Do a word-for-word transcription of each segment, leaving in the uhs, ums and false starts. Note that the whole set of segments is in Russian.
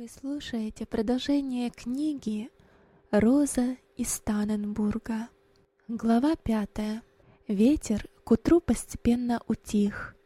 Вы слушаете продолжение книги «Роза из Танненбурга». Глава пятая. Ветер к утру постепенно утих.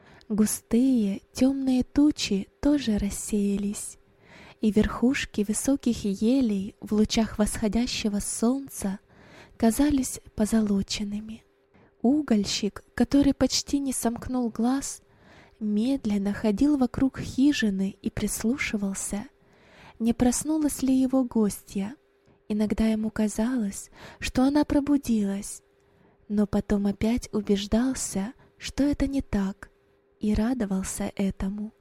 Густые темные тучи тоже рассеялись, и верхушки высоких елей в лучах восходящего солнца казались позолоченными. Угольщик, который почти не сомкнул глаз, медленно ходил вокруг хижины и прислушивался, не проснулась ли его гостья. Иногда ему казалось, что она пробудилась, но потом опять убеждался, что это не так, и радовался этому.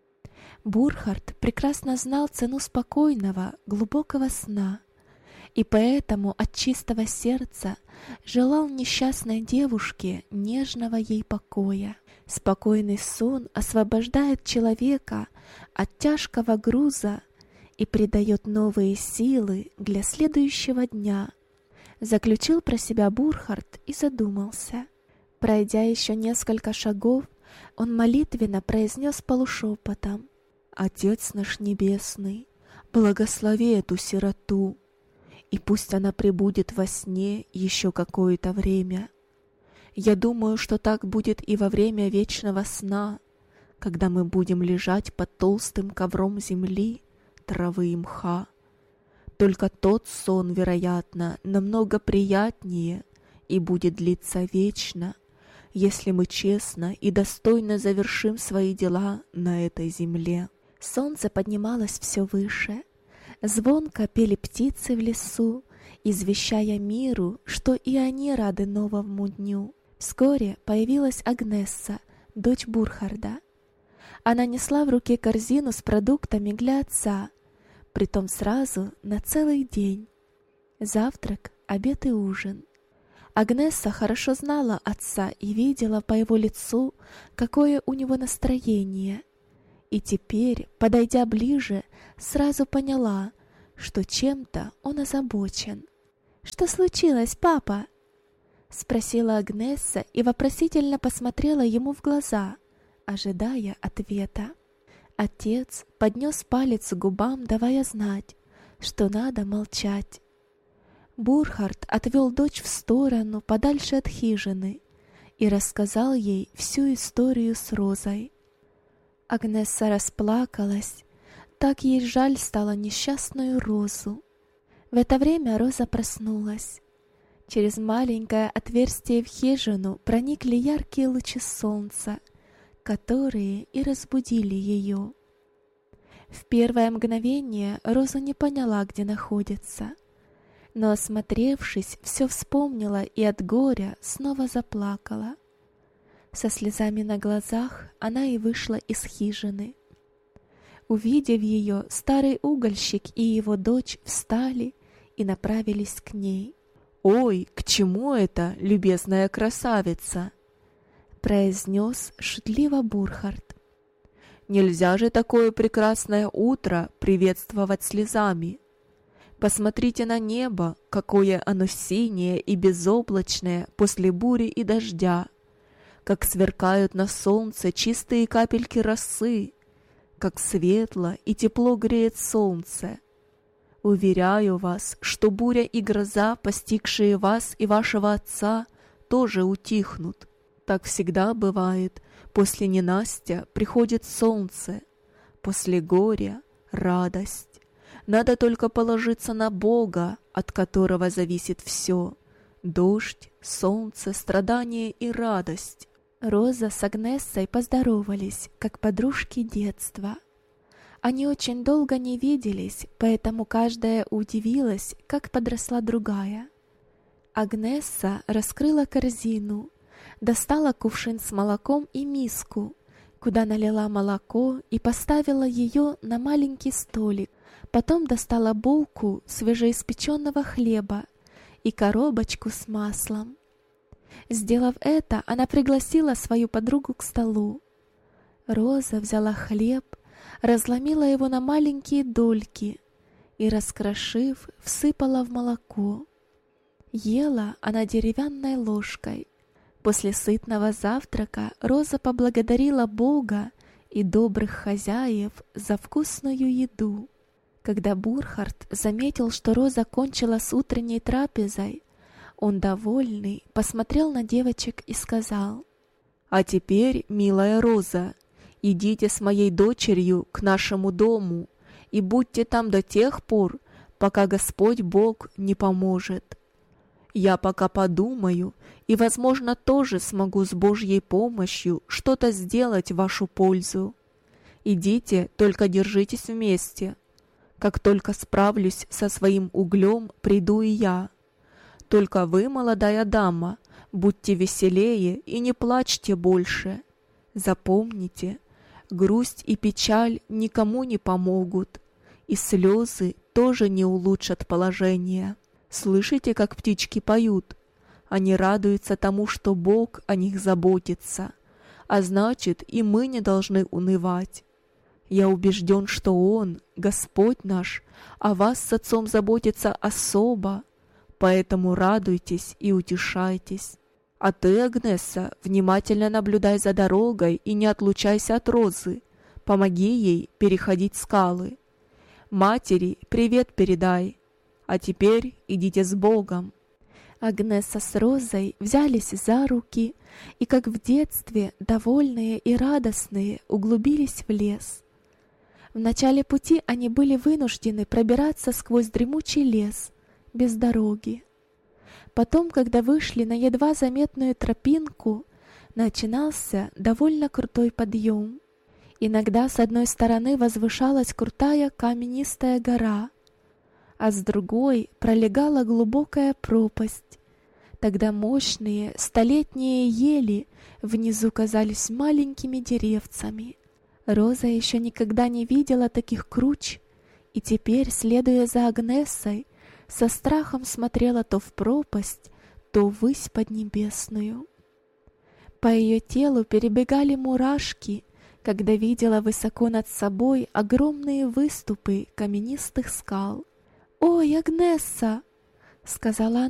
Бурхард прекрасно знал цену спокойного, глубокого сна, и поэтому от чистого сердца желал несчастной девушке нежного ей покоя. Спокойный сон освобождает человека от тяжкого груза и придает новые силы для следующего дня. Заключил про себя Бурхард и задумался. Пройдя еще несколько шагов, он молитвенно произнес полушепотом: «Отец наш Небесный, благослови эту сироту, и пусть она пребудет во сне еще какое-то время. Я думаю, что так будет и во время вечного сна, когда мы будем лежать под толстым ковром земли, травы и мха. Только тот сон, вероятно, намного приятнее и будет длиться вечно, если мы честно и достойно завершим свои дела на этой земле». Солнце поднималось все выше. Звонко пели птицы в лесу, извещая миру, что и они рады новому дню. Вскоре появилась Агнесса, дочь Бурхарда. Она несла в руке корзину с продуктами для отца, притом сразу на целый день. Завтрак, обед и ужин. Агнесса хорошо знала отца и видела по его лицу, какое у него настроение. И теперь, подойдя ближе, сразу поняла, что чем-то он озабочен. «Что случилось, папа?» — спросила Агнесса и вопросительно посмотрела ему в глаза, ожидая ответа. Отец поднес палец к губам, давая знать, что надо молчать. Бурхард отвел дочь в сторону, подальше от хижины, и рассказал ей всю историю с Розой. Агнесса расплакалась, так ей жаль стало несчастную Розу. В это время Роза проснулась. Через маленькое отверстие в хижину проникли яркие лучи солнца, которые и разбудили ее. В первое мгновение Роза не поняла, где находится, но, осмотревшись, все вспомнила и от горя снова заплакала. Со слезами на глазах она и вышла из хижины. Увидев ее, старый угольщик и его дочь встали и направились к ней. «Ой, к чему это, любезная красавица?» — произнес шутливо Бурхард. «Нельзя же такое прекрасное утро приветствовать слезами. Посмотрите на небо, какое оно синее и безоблачное после бури и дождя, как сверкают на солнце чистые капельки росы, как светло и тепло греет солнце. Уверяю вас, что буря и гроза, постигшие вас и вашего отца, тоже утихнут. Так всегда бывает. После ненастья приходит солнце, после горя — радость. Надо только положиться на Бога, от которого зависит все — дождь, солнце, страдание и радость». Роза с Агнессой поздоровались, как подружки детства. Они очень долго не виделись, поэтому каждая удивилась, как подросла другая. Агнесса раскрыла корзину, достала кувшин с молоком и миску, куда налила молоко и поставила ее на маленький столик. Потом достала булку свежеиспеченного хлеба и коробочку с маслом. Сделав это, она пригласила свою подругу к столу. Роза взяла хлеб, разломила его на маленькие дольки и, раскрошив, всыпала в молоко. Ела она деревянной ложкой. После сытного завтрака Роза поблагодарила Бога и добрых хозяев за вкусную еду. Когда Бурхард заметил, что Роза кончила с утренней трапезой, он, довольный, посмотрел на девочек и сказал: «А теперь, милая Роза, идите с моей дочерью к нашему дому и будьте там до тех пор, пока Господь Бог не поможет. Я пока подумаю и, возможно, тоже смогу с Божьей помощью что-то сделать в вашу пользу. Идите, только держитесь вместе. Как только справлюсь со своим углем, приду и я. Только вы, молодая дама, будьте веселее и не плачьте больше. Запомните, грусть и печаль никому не помогут, и слезы тоже не улучшат положение. Слышите, как птички поют? Они радуются тому, что Бог о них заботится, а значит, и мы не должны унывать. Я убежден, что Он, Господь наш, о вас с отцом заботится особо, поэтому радуйтесь и утешайтесь. А ты, Агнесса, внимательно наблюдай за дорогой и не отлучайся от Розы. Помоги ей переходить скалы. Матери привет передай. А теперь идите с Богом». Агнесса с Розой взялись за руки и, как в детстве, довольные и радостные, углубились в лес. В начале пути они были вынуждены пробираться сквозь дремучий лес, без дороги. Потом, когда вышли на едва заметную тропинку, начинался довольно крутой подъем. Иногда с одной стороны возвышалась крутая каменистая гора, а с другой пролегала глубокая пропасть. Тогда мощные столетние ели внизу казались маленькими деревцами. Роза еще никогда не видела таких круч, и теперь, следуя за Агнессой, со страхом смотрела то в пропасть, то ввысь поднебесную. По ее телу перебегали мурашки, когда видела высоко над собой огромные выступы каменистых скал. «Ой, Агнесса!» — сказала